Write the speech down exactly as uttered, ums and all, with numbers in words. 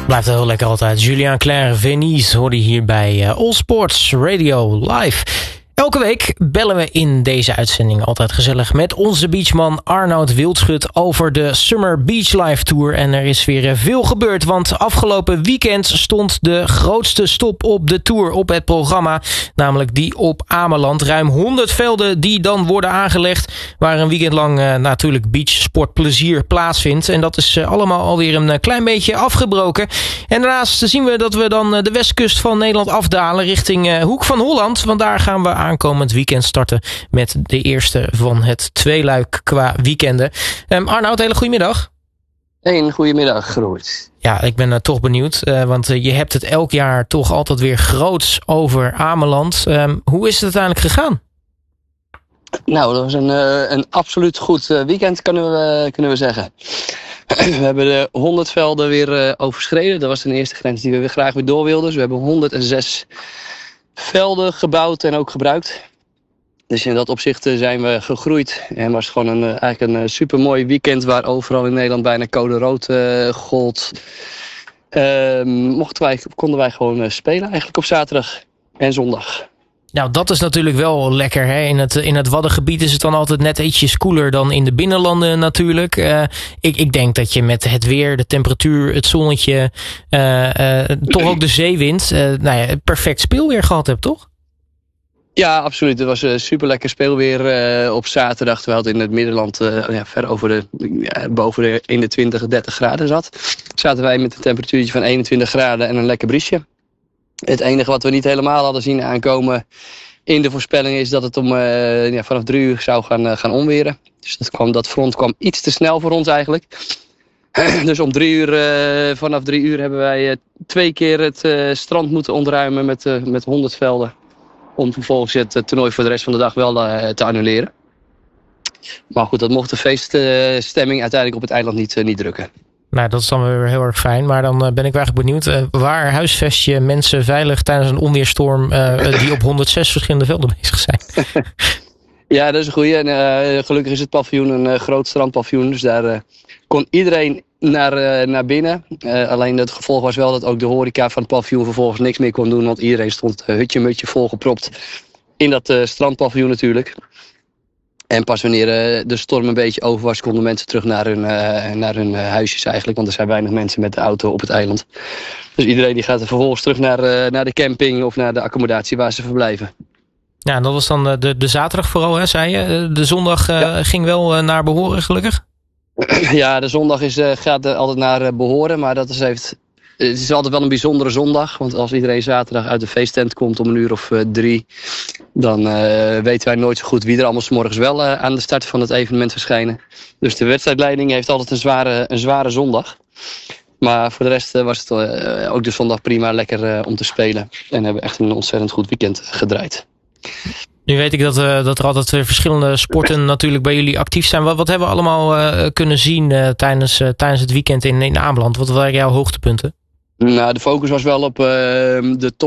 Blijft heel lekker altijd. Julien Clerc, Venise hoor je hier bij uh, All Sports Radio Live. Elke week bellen we in deze uitzending altijd gezellig met onze beachman Arnoud Wildschut over de Summer Beach Life Tour. En er is weer veel gebeurd, want afgelopen weekend stond de grootste stop op de tour op het programma. Namelijk die op Ameland. Ruim honderd velden die dan worden aangelegd, waar een weekend lang uh, natuurlijk beachsportplezier plaatsvindt. En dat is uh, allemaal alweer een uh, klein beetje afgebroken. En daarnaast zien we dat we dan uh, de westkust van Nederland afdalen richting uh, Hoek van Holland. Want daar gaan we aankomend weekend starten met de eerste van het tweeluik qua weekenden. Um, Arnoud, hele goedemiddag. Een goedemiddag, Robert. Ja, ik ben uh, toch benieuwd, uh, want uh, je hebt het elk jaar toch altijd weer groots over Ameland. Um, hoe is het uiteindelijk gegaan? Nou, dat was een, uh, een absoluut goed uh, weekend, kunnen we, uh, kunnen we zeggen. We hebben de honderd velden weer uh, overschreden. Dat was de eerste grens die we weer graag weer door wilden. Dus we hebben honderdzes velden gebouwd en ook gebruikt. Dus in dat opzicht zijn we gegroeid. En was gewoon een, eigenlijk een supermooi weekend waar overal in Nederland bijna code rood uh, gold. Uh, mochten wij, konden wij gewoon uh, spelen eigenlijk op zaterdag en zondag. Nou, dat is natuurlijk wel lekker. Hè? In het, in het Waddengebied is het dan altijd net ietsjes koeler dan in de binnenlanden natuurlijk. Uh, ik, ik denk dat je met het weer, de temperatuur, het zonnetje, uh, uh, toch ook de zeewind, uh, nou ja, perfect speelweer gehad hebt, toch? Ja, absoluut. Het was uh, super lekker speelweer uh, op zaterdag. Terwijl het in het Middenland uh, ja, ver over de, ja, boven de eenentwintig, dertig graden zat. Zaten wij met een temperatuurtje van eenentwintig graden en een lekker briesje. Het enige wat we niet helemaal hadden zien aankomen in de voorspelling is dat het om uh, ja, vanaf drie uur zou gaan, uh, gaan onweren. Dus dat, kwam, dat front kwam iets te snel voor ons eigenlijk. Dus om drie uur, uh, vanaf drie uur hebben wij uh, twee keer het uh, strand moeten ontruimen met, uh, met honderd velden. Om vervolgens het uh, toernooi voor de rest van de dag wel uh, te annuleren. Maar goed, dat mocht de feeststemming uh, uiteindelijk op het eiland niet, uh, niet drukken. Nou, dat is dan weer heel erg fijn. Maar dan uh, ben ik eigenlijk benieuwd. Uh, waar huisvest je mensen veilig tijdens een onweerstorm uh, die op honderdzes verschillende velden bezig zijn? Ja, dat is een goeie. En, uh, gelukkig is het paviljoen een uh, groot strandpaviljoen. Dus daar uh, kon iedereen naar, uh, naar binnen. Uh, alleen het gevolg was wel dat ook de horeca van het paviljoen vervolgens niks meer kon doen. Want iedereen stond uh, hutje-mutje volgepropt in dat uh, strandpaviljoen natuurlijk. En pas wanneer uh, de storm een beetje over was, konden mensen terug naar hun, uh, naar hun uh, huisjes eigenlijk. Want er zijn weinig mensen met de auto op het eiland. Dus iedereen die gaat er vervolgens terug naar, uh, naar de camping of naar de accommodatie waar ze verblijven. Ja, dat was dan de, de zaterdag vooral, hè, zei je. De zondag uh, ja. ging wel uh, naar behoren, gelukkig? Ja, de zondag is, uh, gaat uh, altijd naar uh, behoren. Maar dat is heeft, het is altijd wel een bijzondere zondag. Want als iedereen zaterdag uit de feesttent komt om een uur of uh, drie... dan uh, weten wij nooit zo goed wie er allemaal 's morgens wel uh, aan de start van het evenement verschijnen. Dus de wedstrijdleiding heeft altijd een zware, een zware zondag. Maar voor de rest uh, was het uh, ook de zondag prima lekker uh, om te spelen. En hebben echt een ontzettend goed weekend gedraaid. Nu weet ik dat, uh, dat er altijd weer verschillende sporten natuurlijk bij jullie actief zijn. Wat, wat hebben we allemaal uh, kunnen zien uh, tijdens, uh, tijdens het weekend in, in Ameland? Wat waren jouw hoogtepunten? Nou, de focus was wel op uh, de top.